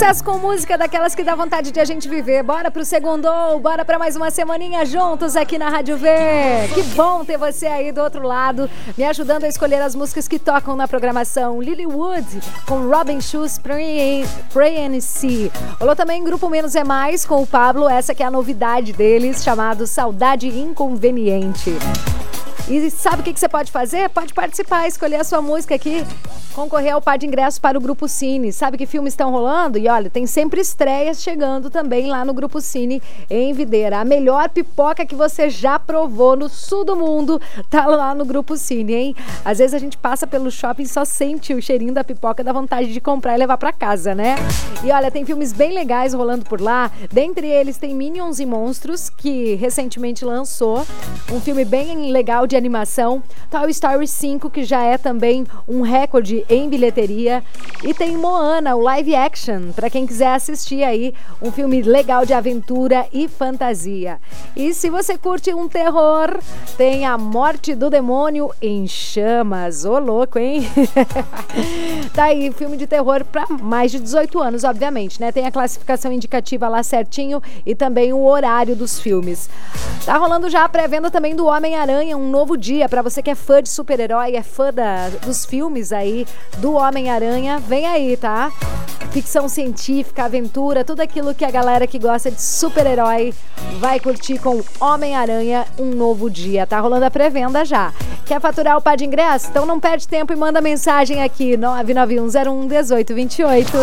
Sucesso com música daquelas que dá vontade de a gente viver. Bora pro Segundou, bora pra mais uma semaninha juntos aqui na Rádio V. Que bom ter você aí do outro lado, me ajudando a escolher as músicas que tocam na programação. Lilywood com Robin Schulz, Pray and See. Rolou também Grupo Menos é Mais com o Pablo, essa que é a novidade deles, chamado Saudade Inconveniente. E sabe o que você pode fazer? Pode participar, escolher a sua música aqui, concorrer ao par de ingressos para o Grupo Cine. Sabe que filmes estão rolando? E olha, tem sempre estreias chegando também lá no Grupo Cine em Videira. A melhor pipoca que você já provou no sul do mundo tá lá no Grupo Cine, hein? Às vezes a gente passa pelo shopping e só sente o cheirinho da pipoca, dá vontade de comprar e levar para casa, né? E olha, tem filmes bem legais rolando por lá. Dentre eles tem Minions e Monstros, que recentemente lançou. Um filme bem legal de animação. Toy Story 5, que já é também um recorde em bilheteria. E tem Moana, o live action, para quem quiser assistir aí, um filme legal de aventura e fantasia. E se você curte um terror, tem A Morte do Demônio em Chamas. Ô, louco, hein? Tá aí, filme de terror para mais de 18 anos, obviamente, né? Tem a classificação indicativa lá certinho e também o horário dos filmes. Tá rolando já a pré-venda também do Homem-Aranha, um novo dia, para você que é fã de super-herói, é fã dos filmes aí do Homem-Aranha, vem aí, tá? Ficção científica, aventura, tudo aquilo que a galera que gosta de super-herói vai curtir com Homem-Aranha, um novo dia. Tá rolando a pré-venda já. Quer faturar o par de ingresso? Então não perde tempo e manda mensagem aqui, 991011828.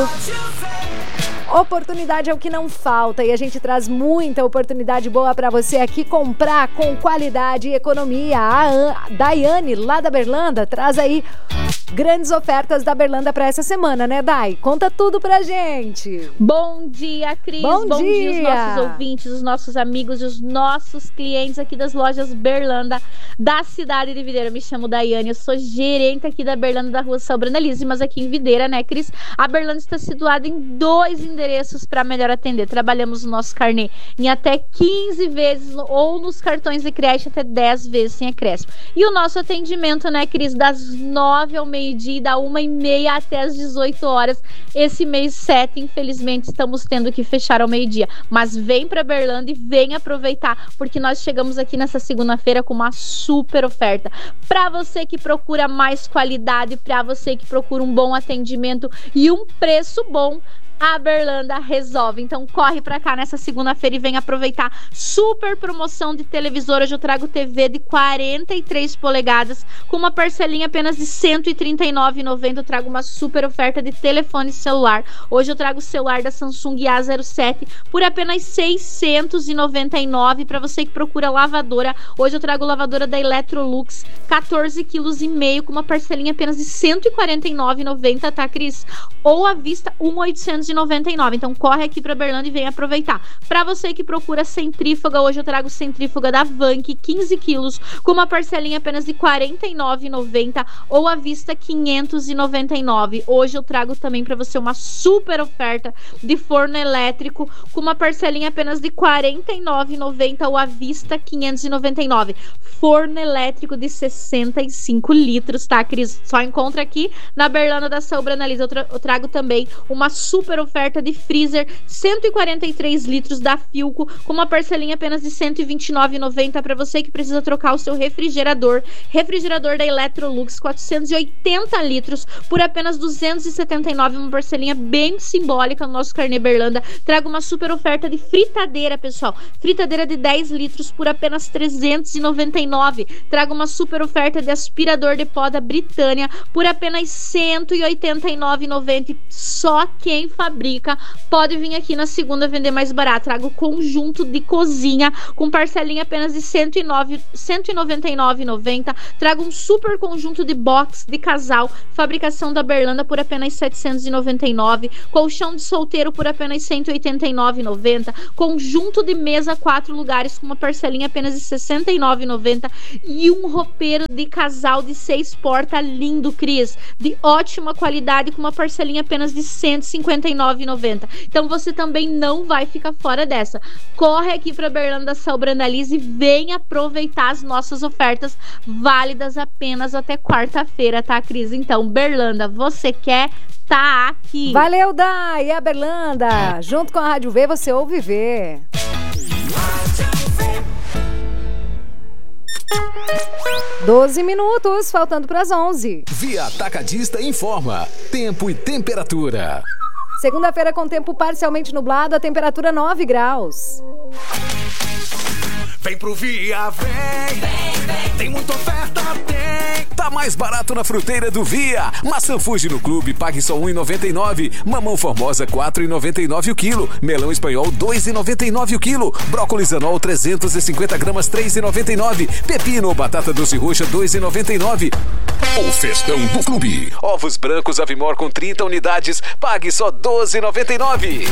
Oportunidade é o que não falta e a gente traz muita oportunidade boa para você aqui comprar com qualidade e economia. A Daiane, lá da Berlanda, traz aí grandes ofertas da Berlanda para essa semana, né, Dai? Conta tudo pra gente. Bom dia, Cris. Bom dia os nossos ouvintes, os nossos amigos e os nossos clientes aqui das lojas Berlanda da cidade de Videira. Me chamo Daiane, eu sou gerente aqui da Berlanda da rua São Brandalize, mas aqui em Videira, né, Cris? A Berlanda está situada em 2 endereços para melhor atender. Trabalhamos o nosso carnê em até 15 vezes ou nos cartões de crédito até 10 vezes sem acréscimo. E o nosso atendimento, né, Cris, das 9 ao meio-dia e da 1h30 até as 18 horas. Esse mês 7, infelizmente, estamos tendo que fechar ao meio-dia. Mas vem para Berlanda e vem aproveitar, porque nós chegamos aqui nessa segunda-feira com uma super oferta. Para você que procura mais qualidade, para você que procura um bom atendimento e um preço bom, a Berlanda resolve. Então corre pra cá nessa segunda-feira e vem aproveitar super promoção de televisor. Hoje eu trago TV de 43 polegadas com uma parcelinha apenas de R$ 139,90. Eu trago uma super oferta de telefone celular. Hoje eu trago o celular da Samsung A07 por apenas R$ 699. Para você que procura lavadora, hoje eu trago lavadora da Electrolux 14,5 kg com uma parcelinha apenas de R$ 149,90, tá, Cris? Ou à vista 1.899. Então corre aqui pra Berlanda e vem aproveitar. Para você que procura centrífuga, hoje eu trago centrífuga da Vank 15 quilos com uma parcelinha apenas de R$ 49,90 ou à vista 599. Hoje eu trago também para você uma super oferta de forno elétrico com uma parcelinha apenas de R$ 49,90 ou à vista 599. Forno elétrico de 65 litros, tá, Cris? Só encontra aqui na Berlanda da Saubra Analisa. Eu trago também uma super oferta de freezer 143 litros da Philco com uma parcelinha apenas de R$ 129,90 para você que precisa trocar o seu refrigerador da Electrolux 480 litros por apenas R$ 279, uma parcelinha bem simbólica no nosso carnê Berlanda. Trago uma super oferta de fritadeira, pessoal, fritadeira de 10 litros por apenas R$ 399. Trago uma super oferta de aspirador de pó da Britânia por apenas R$ 189,90. Só quem fabrica pode vir aqui na segunda vender mais barato. Trago conjunto de cozinha com parcelinha apenas de R$ 199,90. Trago um super conjunto de box de casal, fabricação da Berlanda por apenas R$ 799. Colchão de solteiro por apenas R$ 189,90. Conjunto de mesa 4 lugares com uma parcelinha apenas de R$ 69,90. E um roupeiro de casal de 6 portas lindo, Cris, de ótima qualidade com uma parcelinha apenas de R$ 159,90. Então você também não vai ficar fora dessa. Corre aqui para Berlanda Salbrandalize e vem aproveitar as nossas ofertas válidas apenas até quarta-feira, tá, Cris? Então, Berlanda, você quer? está aqui. Valeu, Dai! E a Berlanda, junto com a Rádio V, você ouve ver. 12 minutos, faltando para as 11. Via Atacadista informa tempo e temperatura. Segunda-feira com tempo parcialmente nublado, a temperatura 9 graus. Vem pro Via, vem. Tem muita oferta, tem. Tá mais barato na fruteira do Via. Maçã Fuji no clube, pague só R$1,99. Mamão Formosa, R$4,99 o quilo. Melão espanhol, R$2,99 o quilo. Brócolis anol, 350 gramas, R$3,99. Pepino ou batata doce roxa, R$2,99. O festão do clube. Ovos brancos Avimor com 30 unidades, pague só R$12,99.